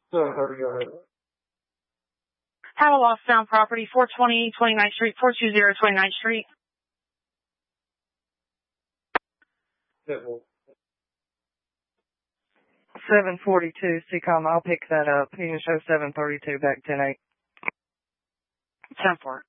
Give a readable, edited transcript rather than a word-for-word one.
730, go ahead. Have a lost found property, 420 29th Street, 420 29th Street. That will. 742, CCOM, I'll pick that up. He can show 732 back 10-8. 10-4.